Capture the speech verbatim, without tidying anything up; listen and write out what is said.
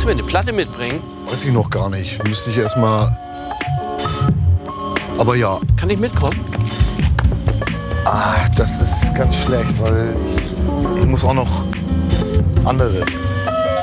mir eine Platte mitbringen? Weiß ich noch gar nicht. Müsste ich erst mal. Aber ja. Kann ich mitkommen? Ah, das ist ganz schlecht, weil ich, ich muss auch noch anderes